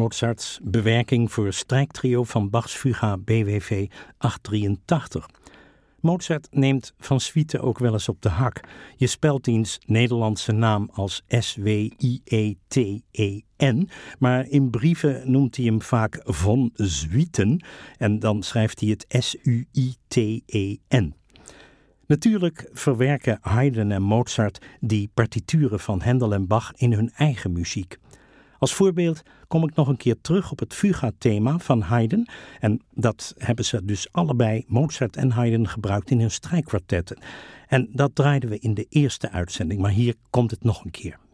Mozarts bewerking voor strijktrio van Bachs Fuga BWV 883. Mozart neemt van Suite ook wel eens op de hak. Je spelt diens Nederlandse naam als S-W-I-E-T-E-N, maar in brieven noemt hij hem vaak von Swieten en dan schrijft hij het S-U-I-T-E-N. Natuurlijk verwerken Haydn en Mozart die partituren van Händel en Bach in hun eigen muziek. Als voorbeeld kom ik nog een keer terug op het Fuga-thema van Haydn. En dat hebben ze dus allebei, Mozart en Haydn, gebruikt in hun strijkkwartetten. En dat draaiden we in de eerste uitzending, maar hier komt het nog een keer.